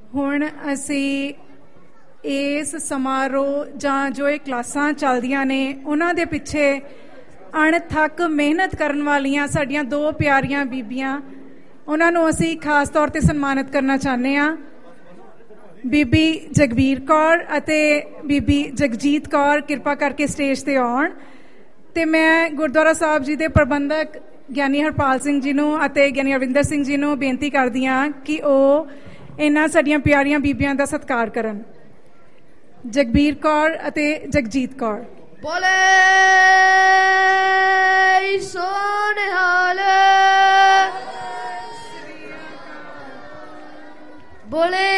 ਹੁਣ ਅਸੀਂ ਇਸ ਸਮਾਰੋਹ ਜਾਂ ਜੋ ਇਹ ਕਲਾਸਾਂ ਚੱਲਦੀਆਂ ਨੇ ਉਹਨਾਂ ਦੇ ਪਿੱਛੇ ਅਣਥੱਕ ਮਿਹਨਤ ਕਰਨ ਵਾਲੀਆਂ ਸਾਡੀਆਂ ਦੋ ਪਿਆਰੀਆਂ ਬੀਬੀਆਂ, ਉਹਨਾਂ ਨੂੰ ਅਸੀਂ ਖਾਸ ਤੌਰ 'ਤੇ ਸਨਮਾਨਿਤ ਕਰਨਾ ਚਾਹੁੰਦੇ ਹਾਂ। ਬੀਬੀ ਜਗਬੀਰ ਕੌਰ ਅਤੇ ਬੀਬੀ ਜਗਜੀਤ ਕੌਰ ਕਿਰਪਾ ਕਰਕੇ ਸਟੇਜ 'ਤੇ ਆਉਣ। ਅਤੇ ਮੈਂ ਗੁਰਦੁਆਰਾ ਸਾਹਿਬ ਜੀ ਦੇ ਪ੍ਰਬੰਧਕ ਗਿਆਨੀ ਹਰਪਾਲ ਸਿੰਘ ਜੀ ਨੂੰ ਅਤੇ ਗਿਆਨੀ ਅਰਵਿੰਦਰ ਸਿੰਘ ਜੀ ਨੂੰ ਬੇਨਤੀ ਕਰਦੀ ਹਾਂ ਕਿ ਉਹ ਇਹਨਾਂ ਸਾਡੀਆਂ ਪਿਆਰੀਆਂ ਬੀਬੀਆਂ ਦਾ ਸਤਿਕਾਰ ਕਰਨ। ਜਗਬੀਰ ਕੌਰ ਅਤੇ ਜਗਜੀਤ ਕੌਰ। ਬੋਲੇ ਸੋਨਿਹਾਲ, ਬੋਲੇ